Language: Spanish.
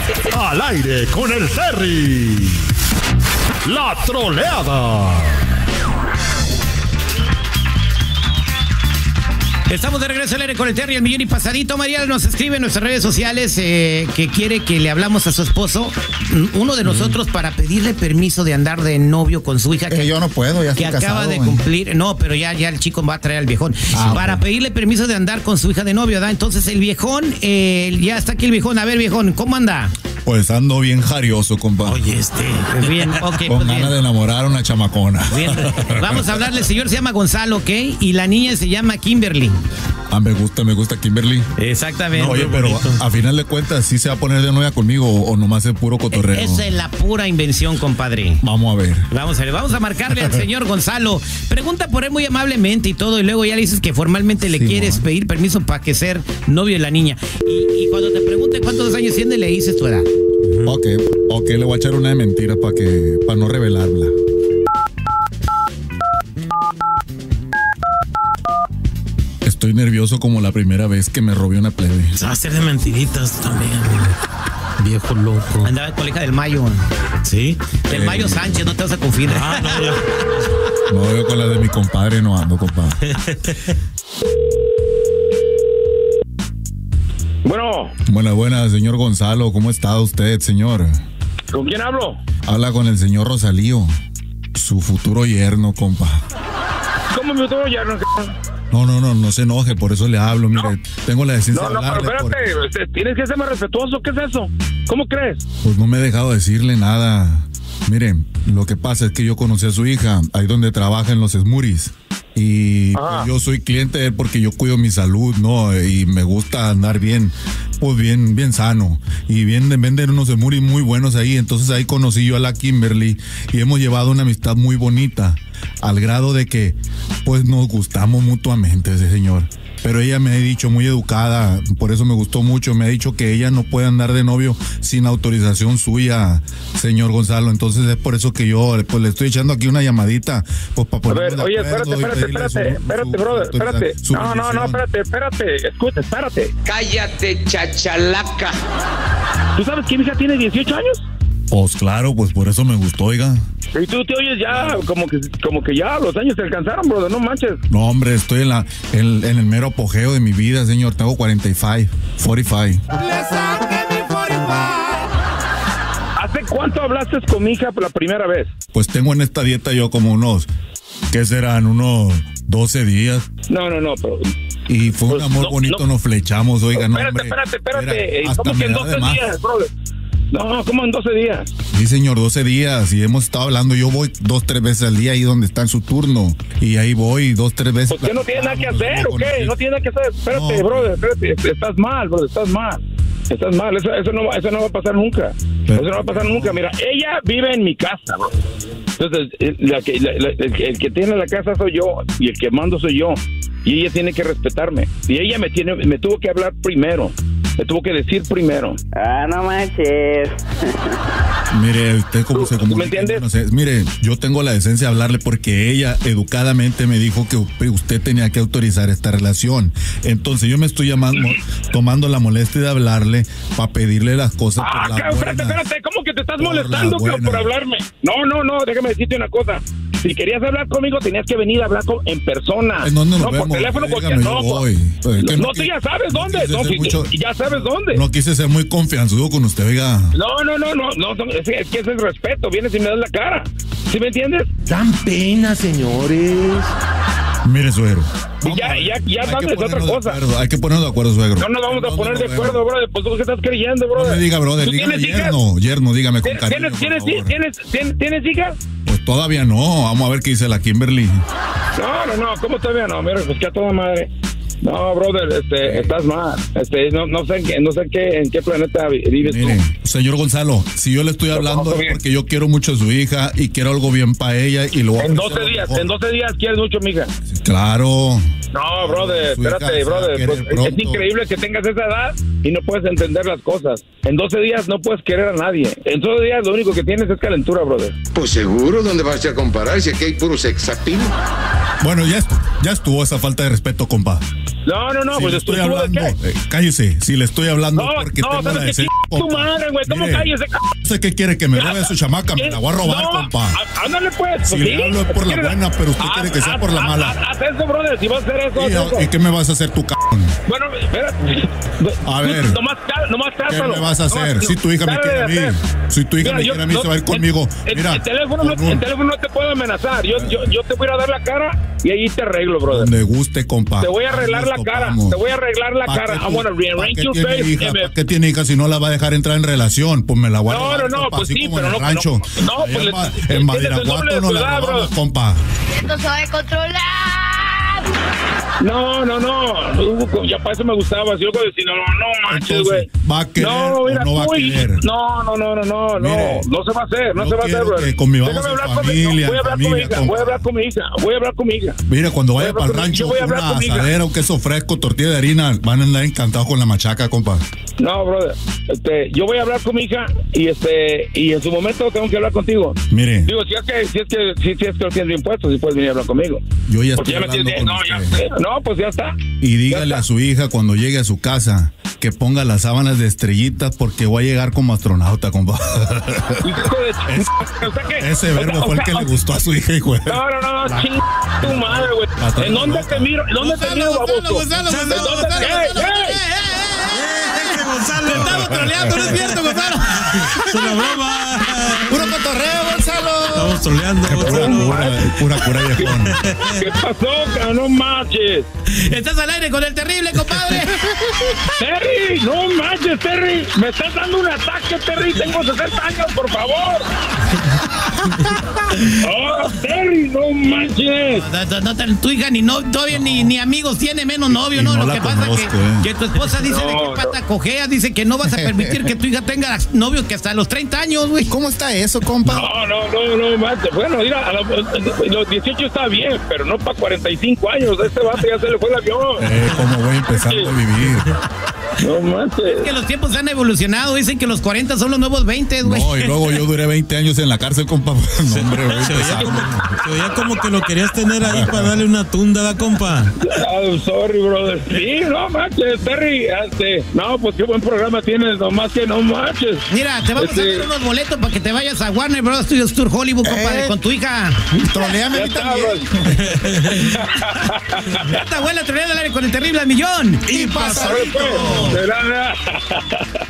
Al aire con el Terry. La troleada. Estamos de regreso al aire con el Terry, el millón y pasadito. Mariana nos escribe en nuestras redes sociales que quiere que le hablamos a su esposo, uno de nosotros, para pedirle permiso de andar de novio con su hija. Que yo no puedo, ya estoy que acaba casado, de cumplir. No, pero ya el chico va a traer al viejón. Para pedirle permiso de andar con su hija de novio, ¿verdad? Entonces el viejón, ya está aquí el viejón. A ver, viejón, ¿cómo anda? Pues ando bien jarioso, compa. Oye, bien, ok. Con ganas de enamorar a una chamacona. Bien. Vamos a hablarle, el señor se llama Gonzalo, ¿ok? Y la niña se llama Kimberly. Ah, me gusta Kimberly. Exactamente. No, oye, pero a final de cuentas, ¿sí se va a poner de novia conmigo o nomás es puro cotorreo? Esa es la pura invención, compadre. Vamos a ver. Vamos a marcarle al señor Gonzalo. Pregunta por él muy amablemente y todo, y luego ya le dices que formalmente le quieres pedir permiso para que ser novio de la niña. Y cuando te pregunte cuántos años tiene, le dices tu edad. Ok, le voy a echar una de mentiras para no revelarla. Estoy nervioso como la primera vez que me robé una plebe. Se va a hacer de mentiritas también, viejo loco. Andaba con la hija del Mayo. ¿Sí? Del Mayo Sánchez, no te vas a confiar. No, ya. No, yo con la de mi compadre no ando, compadre. Bueno. Buenas, señor Gonzalo. ¿Cómo está usted, señor? ¿Con quién hablo? Habla con el señor Rosalío, su futuro yerno, compa. ¿Cómo mi futuro yerno? No se enoje, por eso le hablo. Mire, tengo la decencia de hablarle. No, pero espérate, tienes que ser más respetuoso. ¿Qué es eso? ¿Cómo crees? Pues no me he dejado decirle nada. Mire, lo que pasa es que yo conocí a su hija ahí donde trabaja en los Smoothies. Y pues, yo soy cliente de él porque yo cuido mi salud, ¿no? Y me gusta andar bien, pues bien sano. Y venden unos smoothies muy buenos ahí. Entonces ahí conocí yo a la Kimberly y hemos llevado una amistad muy bonita, al grado de que pues nos gustamos mutuamente, ese señor. Pero ella me ha dicho, muy educada, por eso me gustó mucho, me ha dicho que ella no puede andar de novio sin autorización suya, señor Gonzalo. Entonces es por eso que yo pues le estoy echando aquí una llamadita, pues para ponerme de oye, acuerdo. espérate, brother, espérate. No, espérate, escucha, espérate. Cállate, chachalaca. ¿Tú sabes que mi hija tiene 18 años? Pues claro, pues por eso me gustó, oiga. Y tú te oyes ya, como que ya los años te alcanzaron, brother, no manches. No, hombre, estoy en el mero apogeo de mi vida, señor. Tengo 45. ¿Hace cuánto hablaste con mi hija por la primera vez? Pues tengo en esta dieta yo como unos, ¿qué serán? Unos 12 días. No, pero... Y fue un amor bonito, nos flechamos, oiga, no, hombre. Espérate. ¿Cómo que en 12 días, brother? No, ¿cómo en 12 días? Sí, señor, 12 días. Y hemos estado hablando. Yo voy 2-3 veces al día ahí donde está en su turno. Y ahí voy 2-3 veces. ¿Por qué no tiene nada que hacer o qué? No tiene nada que hacer. Espérate, brother, espérate. Estás mal, brother, estás mal. Eso no va a pasar nunca. Eso no va a pasar nunca. Mira, ella vive en mi casa, bro. Entonces, el que tiene la casa soy yo y el que mando soy yo. Y ella tiene que respetarme. Y ella me tuvo que hablar primero. Me tuvo que decir primero. No manches. Mire, usted cómo se comunica. ¿Me entiendes? No sé, mire, yo tengo la decencia de hablarle porque ella educadamente me dijo que usted tenía que autorizar esta relación. Entonces yo me estoy tomando la molestia de hablarle para pedirle las cosas por la buena. Espérate, ¿cómo que te estás molestando por hablarme? No, déjame decirte una cosa. Si querías hablar conmigo, tenías que venir a hablar en persona. No por teléfono, porque no, tú ya sabes dónde. Ya sabes dónde. No quise ser muy confianzudo con usted, oiga. No, es que ese es respeto. Vienes y me das la cara. ¿Sí me entiendes? Dan pena, señores. Mire, suegro. Ya es otra cosa. Hay que ponernos de acuerdo, suegro. No nos vamos a poner de acuerdo, brother. Pues tú qué estás creyendo, brother. No me diga, brother. Dígame yerno, dígame con cariño. ¿Tienes hijas? Pues todavía no. Vamos a ver qué dice la Kimberly. No. ¿Cómo todavía no? Mira, pues que a toda madre. No, brother, estás mal. No sé en qué planeta vives. Mire, tú. Señor Gonzalo, si yo le estoy hablando es porque yo quiero mucho a su hija y quiero algo bien para ella y lo voy a En 12 días quieres mucho, mija. Sí, claro. No, brother, espérate, brother. Pues, es increíble que tengas esa edad y no puedes entender las cosas. En 12 días no puedes querer a nadie. En 12 días lo único que tienes es calentura, brother. Pues seguro, ¿dónde vas a comparar si aquí hay puro sexapil? Bueno, ya Ya estuvo esa falta de respeto, compa. No, Si pues le estoy hablando, cállese. Si le estoy hablando porque tengo la decencia. Tu madre, güey, ¿cómo cállese? No sé qué quiere, que me robe su chamaca, me la voy a robar, compa. Ándale, pues. Si le hablo es por la buena, pero usted quiere que sea por la mala. Haz eso, brother, si vas a hacer eso. ¿Y qué me vas a hacer tu cabrón? Bueno, espérate. A ver. Nomás ¿Qué me vas a hacer? Si tu hija me quiere a mí. Si tu hija me quiere a mí, se va a ir conmigo. Mira. El teléfono no te puede amenazar. Yo te voy a dar la cara y ahí te arreglo, brother. Donde guste, compa. Te voy a arreglar la cara. Te voy a arreglar la cara. I wanna rearrange your face. ¿Para qué tiene hija si no la va a dejar entrar en relación? Pues me la voy a robar, no, compa, pues así sí, como pero en el no, rancho. no, pues en Badiraguato no la robamos, compa. Esto se va a controlar. No, ya para eso me gustaba. Si yo decía, no manches, güey. ¿Va a querer o no va a querer? No se va a hacer, no se va a hacer, bro. Convivamos en familia, voy a hablar con mi hija. Mira, cuando vaya para el rancho, una asadera, un queso fresco, tortilla de harina, van a andar encantados con la machaca, compa. No, brother, yo voy a hablar con mi hija y en su momento tengo que hablar contigo. Mire. Digo, si es que no tienes impuestos, si puedes venir a hablar conmigo. Yo ya estoy hablando con usted. No, pues ya está. Y dígale a su hija cuando llegue a su casa que ponga las sábanas de estrellitas porque voy a llegar como astronauta, compa. Ese verbo fue el que le gustó a su hija, güey. No, ching tu madre, güey. ¿En dónde te miro? Baboso? Gonzalo, te estamos troleando, no es cierto, Gonzalo. Es una broma. Puro cotorreo, Gonzalo. Estamos troleando, Gonzalo. Pura viejón. ¿Qué pasó, cara? No manches. Estás al aire con el terrible, compadre. Terry, no manches, Terry. Me estás dando un ataque, Terry. Tengo 60 años, por favor. Oh, Terry, no manches. Tu hija todavía ni amigos tiene, menos novio, ¿no? Lo que pasa es que tu esposa dice de qué pata cojea, dice que no vas a permitir que tu hija tenga novio que hasta los 30 años, güey. ¿Cómo está eso, compa? No, manches. Bueno, mira, los 18 está bien, pero no para 45 años. Este vato ya se le fue el avión. ¿Cómo voy empezando a vivir? No manches. Es que los tiempos han evolucionado. Dicen que los 40 son los nuevos 20, güey. No, y luego yo duré 20 años en la cárcel, compa. No, hombre, güey. Se veía como que lo querías tener ahí para darle una tunda, ¿da, compa? Sorry, brother. Sí, no manches, Terry. No, pues qué buen programa tienes, nomás que no manches. Mira, te vamos a dar unos boletos para que te vayas a Warner Bros. Studios Tour Hollywood, compadre, con tu hija. Troleame a mí también. Esta abuela troleada al aire con el terrible al millón. Y pasadito.